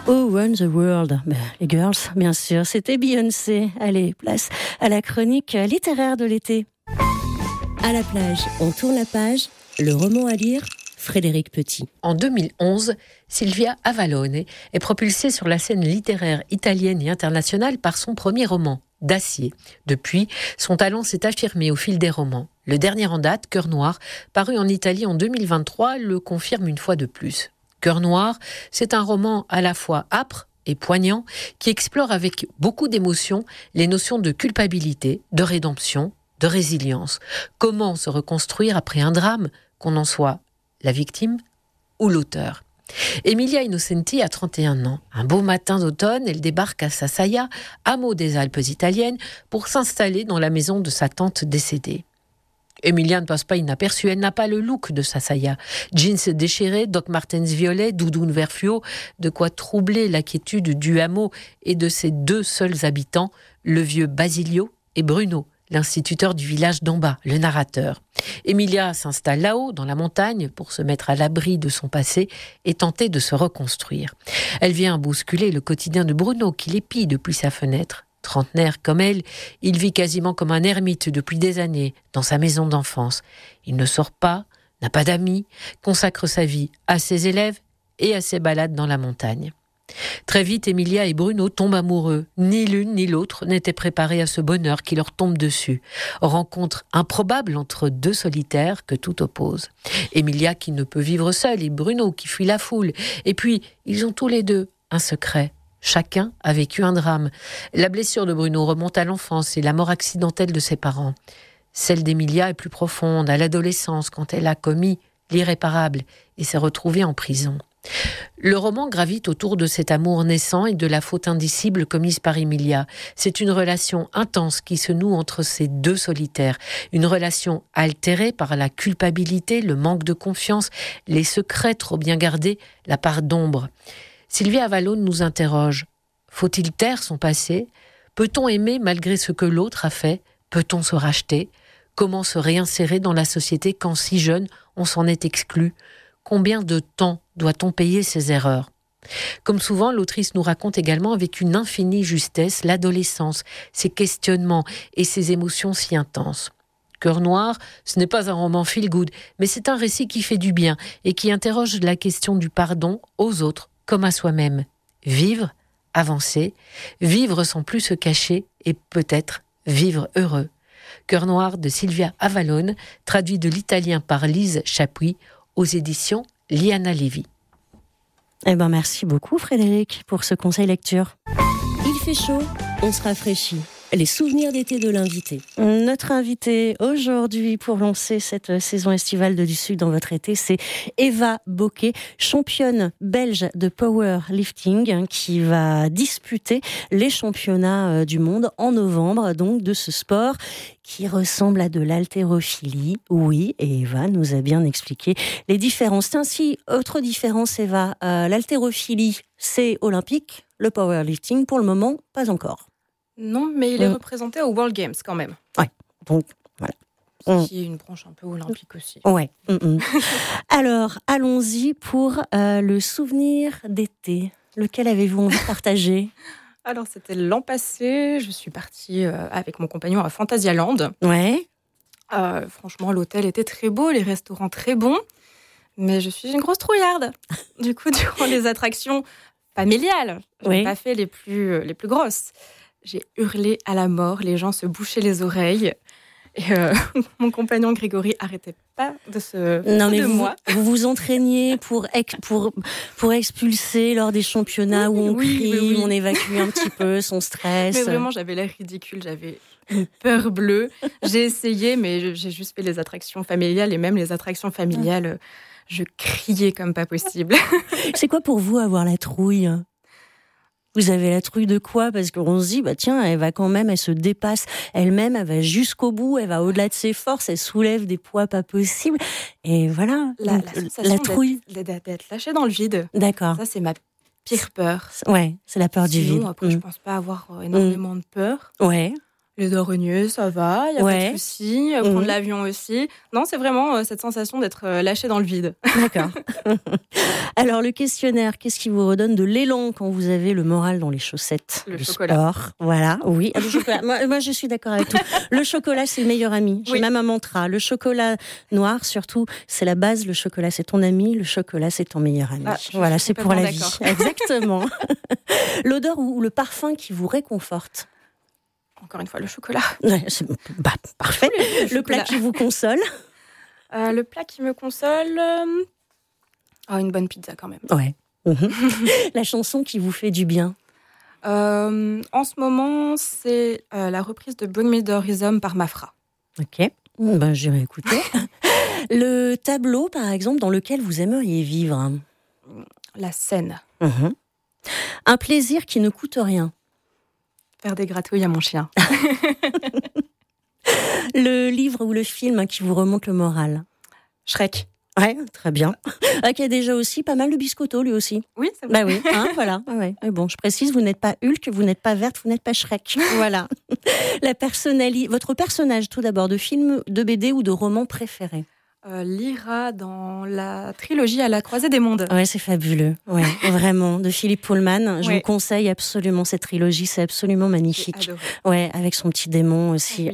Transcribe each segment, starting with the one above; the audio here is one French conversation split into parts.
Oh, Run the World, les girls, bien sûr, c'était Beyoncé. Allez, place à la chronique littéraire de l'été. À la plage, on tourne la page, le roman à lire, Frédéric Petit. En 2011, Silvia Avallone est propulsée sur la scène littéraire italienne et internationale par son premier roman, Dacier. Depuis, son talent s'est affirmé au fil des romans. Le dernier en date, Cœur noir, paru en Italie en 2023, le confirme une fois de plus. Cœur noir, c'est un roman à la fois âpre et poignant qui explore avec beaucoup d'émotion les notions de culpabilité, de rédemption, de résilience. Comment se reconstruire après un drame, qu'on en soit la victime ou l'auteur. Emilia Innocenti a 31 ans. Un beau matin d'automne, elle débarque à Sassaia, hameau des Alpes italiennes, pour s'installer dans la maison de sa tante décédée. Emilia ne passe pas inaperçue, elle n'a pas le look de Sassaia. Jeans déchirés, Doc Martens violets, doudoune vert fluo, de quoi troubler la quiétude du hameau et de ses deux seuls habitants, le vieux Basilio et Bruno, l'instituteur du village d'en bas, le narrateur. Emilia s'installe là-haut, dans la montagne, pour se mettre à l'abri de son passé et tenter de se reconstruire. Elle vient bousculer le quotidien de Bruno, qui l'épie depuis sa fenêtre. Trentenaire comme elle, il vit quasiment comme un ermite depuis des années dans sa maison d'enfance. Il ne sort pas, n'a pas d'amis, consacre sa vie à ses élèves et à ses balades dans la montagne. Très vite, Emilia et Bruno tombent amoureux. Ni l'une ni l'autre n'étaient préparés à ce bonheur qui leur tombe dessus. Rencontre improbable entre deux solitaires que tout oppose. Emilia qui ne peut vivre seule et Bruno qui fuit la foule. Et puis, ils ont tous les deux un secret. Chacun a vécu un drame. La blessure de Bruno remonte à l'enfance et la mort accidentelle de ses parents. Celle d'Emilia est plus profonde, à l'adolescence, quand elle a commis l'irréparable et s'est retrouvée en prison. Le roman gravite autour de cet amour naissant et de la faute indicible commise par Emilia. C'est une relation intense qui se noue entre ces deux solitaires. Une relation altérée par la culpabilité, le manque de confiance, les secrets trop bien gardés, la part d'ombre. Silvia Avallone nous interroge. Faut-il taire son passé ? Peut-on aimer malgré ce que l'autre a fait ? Peut-on se racheter ? Comment se réinsérer dans la société quand si jeune, on s'en est exclu ? Combien de temps doit-on payer ses erreurs ? Comme souvent, l'autrice nous raconte également avec une infinie justesse l'adolescence, ses questionnements et ses émotions si intenses. Cœur noir, ce n'est pas un roman feel-good, mais c'est un récit qui fait du bien et qui interroge la question du pardon aux autres comme à soi-même. Vivre, avancer, vivre sans plus se cacher et peut-être vivre heureux. Cœur noir de Silvia Avallone, traduit de l'italien par Lise Chapuis, aux éditions Liana Lévy. Merci beaucoup Frédéric pour ce conseil lecture. Il fait chaud, on se rafraîchit. Les souvenirs d'été de l'invité. Notre invitée aujourd'hui pour lancer cette saison estivale de Du Sud dans votre été, c'est Eva Bocquet, championne belge de powerlifting qui va disputer les championnats du monde en novembre, donc de ce sport qui ressemble à de l'haltérophilie. Oui, et Eva nous a bien expliqué les différences. Ainsi, autre différence Eva, l'haltérophilie c'est olympique, le powerlifting pour le moment pas encore. Non, mais il est représenté au World Games quand même. Ouais, donc voilà. Qui est une branche un peu olympique aussi. Ouais. Alors, allons-y pour le souvenir d'été. Lequel avez-vous envie de partager ? Alors, c'était l'an passé. Je suis partie avec mon compagnon à Phantasialand. Ouais. Franchement, l'hôtel était très beau, les restaurants très bons. Mais je suis une grosse trouillarde. Du coup, durant les attractions familiales, je n'ai pas fait les plus grosses. J'ai hurlé à la mort, les gens se bouchaient les oreilles. Et mon compagnon Grégory arrêtait pas de se foutre de moi. Vous vous entraîniez pour expulser lors des championnats où on crie, où on évacue un petit peu son stress. Mais vraiment, j'avais l'air ridicule, j'avais une peur bleue. J'ai essayé, mais j'ai juste fait les attractions familiales. Et même les attractions familiales, je criais comme pas possible. C'est quoi pour vous avoir la trouille ? Vous avez la trouille de quoi ? Parce qu'on se dit, tiens, elle se dépasse elle-même, elle va jusqu'au bout, elle va au-delà de ses forces, elle soulève des poids pas possibles. Et voilà, la trouille. D'être lâchée dans le vide. D'accord. Ça, c'est ma pire peur. Ouais, c'est la peur du vide. Après, je pense pas avoir énormément de peur. Ouais. Les Doronieux, ça va, il n'y a pas de souci. Prendre l'avion aussi. Non, c'est vraiment cette sensation d'être lâché dans le vide. D'accord. Alors, le questionnaire, qu'est-ce qui vous redonne de l'élan quand vous avez le moral dans les chaussettes? Le chocolat. Sport, voilà, oui. Le chocolat. Moi, je suis d'accord avec tout. Le chocolat, c'est le meilleur ami. J'ai même un mantra. Le chocolat noir, surtout, c'est la base. Le chocolat, c'est ton ami. Le chocolat, c'est ton meilleur ami. Voilà, c'est pour la vie. Exactement. L'odeur ou le parfum qui vous réconforte? Encore une fois, le chocolat. Ouais, c'est parfait. Le plat qui vous console? Le plat qui me console... une bonne pizza quand même. Ouais. La chanson qui vous fait du bien? En ce moment, c'est la reprise de Bring Me the Horizon par Mafra. Ok, j'irai écouter. Le tableau, par exemple, dans lequel vous aimeriez vivre? La scène. Un plaisir qui ne coûte rien? Faire des gratouilles à mon chien. Le livre ou le film qui vous remonte le moral? Shrek. Ouais, très bien. Qui a déjà aussi pas mal de biscottos, lui aussi. Oui, c'est vrai. Bah oui, voilà. Ouais. Bon, je précise, vous n'êtes pas Hulk, vous n'êtes pas Verte, vous n'êtes pas Shrek. Voilà. Votre personnage, tout d'abord, de film, de BD ou de roman préféré? Lyra dans la trilogie À la croisée des mondes. Ouais, c'est fabuleux. Ouais, vraiment, de Philippe Pullman. Je vous conseille absolument cette trilogie, c'est absolument magnifique. Ouais, avec son petit démon aussi.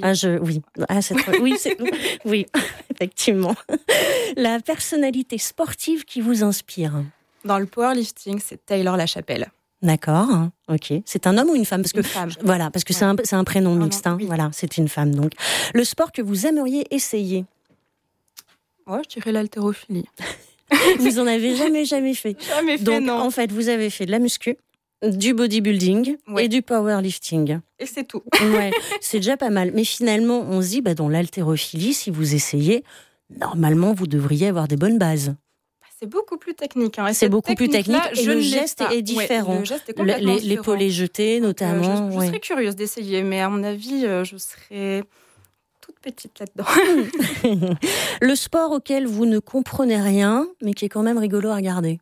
Oui, effectivement. La personnalité sportive qui vous inspire? Dans le powerlifting, c'est Taylor Lachapelle. D'accord, ok. C'est un homme ou une femme? Parce que, une femme. Voilà, parce que c'est un prénom mixte. Oui. Voilà, c'est une femme. Donc, le sport que vous aimeriez essayer? Je dirais l'haltérophilie. Vous en avez jamais fait? Jamais fait, donc, non. En fait, vous avez fait de la muscu, du bodybuilding et du powerlifting. Et c'est tout. Ouais, c'est déjà pas mal. Mais finalement, on se dit, dans l'haltérophilie, si vous essayez, normalement, vous devriez avoir des bonnes bases. C'est beaucoup plus technique. C'est beaucoup plus technique et le geste est différent. Le geste est complètement différent. L'épaulé jeté, notamment. Je serais curieuse d'essayer, mais à mon avis, je serais toute petite là-dedans. Le sport auquel vous ne comprenez rien, mais qui est quand même rigolo à regarder?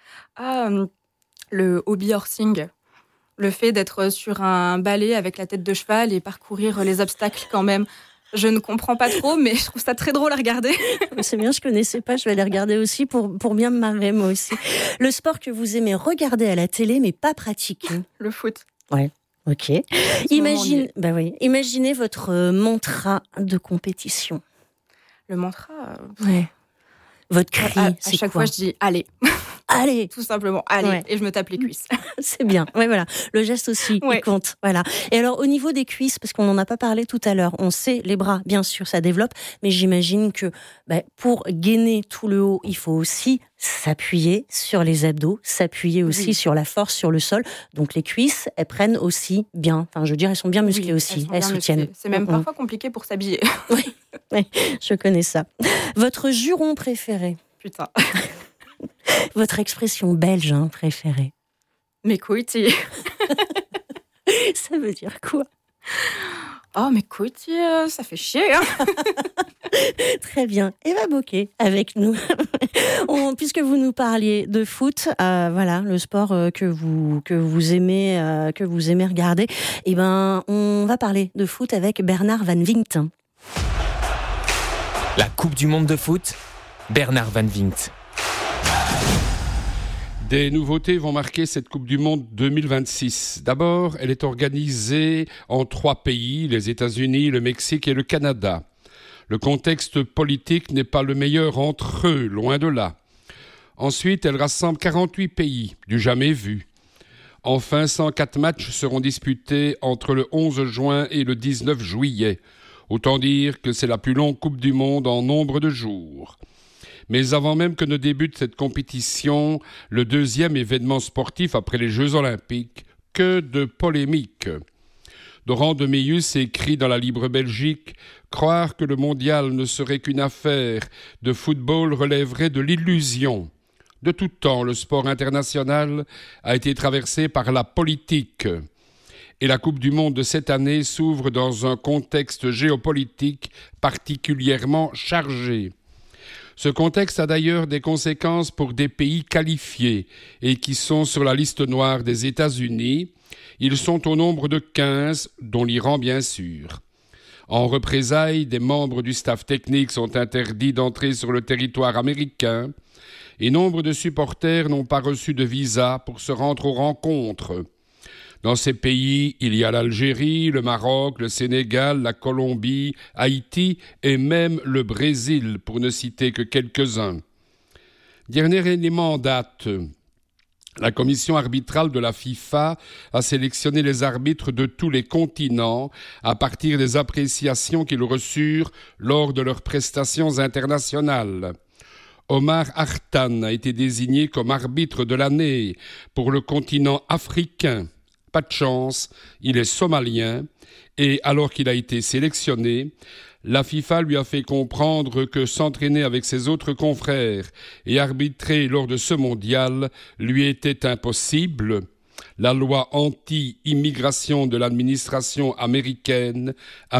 Le hobby horsing. Le fait d'être sur un balai avec la tête de cheval et parcourir les obstacles quand même. Je ne comprends pas trop, mais je trouve ça très drôle à regarder. C'est bien, je connaissais pas, je vais aller regarder aussi pour bien me marrer moi aussi. Le sport que vous aimez regarder à la télé, mais pas pratiquer? Le foot. Ouais. Ok. Imaginez votre mantra de compétition. Le mantra. Ouais. Votre cri, c'est à chaque quoi? fois, je dis allez. Allez, tout simplement, allez, et je me tape les cuisses. C'est bien. Ouais, voilà. Le geste aussi, il compte. Voilà. Et alors, au niveau des cuisses, parce qu'on n'en a pas parlé tout à l'heure, on sait les bras, bien sûr, ça développe, mais j'imagine que pour gainer tout le haut, il faut aussi s'appuyer sur les abdos, s'appuyer aussi sur la force sur le sol. Donc les cuisses, elles prennent aussi bien. Enfin, je veux dire, elles sont bien musclées aussi. Elles soutiennent. Musclées. C'est même parfois compliqué pour s'habiller. Oui, je connais ça. Votre juron préféré? Putain. Votre expression belge préférée? Mes coïtiers. Ça veut dire quoi? Mes coïtiers, ça fait chier. Très bien. Eva Bocquet avec nous. Puisque vous nous parliez de foot, voilà, le sport que vous aimez regarder, on va parler de foot avec Bernard Van Vingt. La Coupe du Monde de foot, Bernard Van Vingt. Des nouveautés vont marquer cette Coupe du Monde 2026. D'abord, elle est organisée en 3 pays, les États-Unis, le Mexique et le Canada. Le contexte politique n'est pas le meilleur entre eux, loin de là. Ensuite, elle rassemble 48 pays, du jamais vu. Enfin, 104 matchs seront disputés entre le 11 juin et le 19 juillet. Autant dire que c'est la plus longue Coupe du Monde en nombre de jours. Mais avant même que ne débute cette compétition, le deuxième événement sportif après les Jeux Olympiques, que de polémiques. Doran de Meilhus écrit dans la Libre Belgique « Croire que le mondial ne serait qu'une affaire de football relèverait de l'illusion. De tout temps, le sport international a été traversé par la politique. Et la Coupe du Monde de cette année s'ouvre dans un contexte géopolitique particulièrement chargé. Ce contexte a d'ailleurs des conséquences pour des pays qualifiés et qui sont sur la liste noire des États-Unis. Ils sont au nombre de 15, dont l'Iran bien sûr. En représailles, des membres du staff technique sont interdits d'entrer sur le territoire américain et nombre de supporters n'ont pas reçu de visa pour se rendre aux rencontres. Dans ces pays, il y a l'Algérie, le Maroc, le Sénégal, la Colombie, Haïti et même le Brésil, pour ne citer que quelques-uns. Dernier élément en date. La commission arbitrale de la FIFA a sélectionné les arbitres de tous les continents à partir des appréciations qu'ils reçurent lors de leurs prestations internationales. Omar Artan a été désigné comme arbitre de l'année pour le continent africain. Pas de chance, il est somalien et alors qu'il a été sélectionné, la FIFA lui a fait comprendre que s'entraîner avec ses autres confrères et arbitrer lors de ce mondial lui était impossible. La loi anti-immigration de l'administration américaine a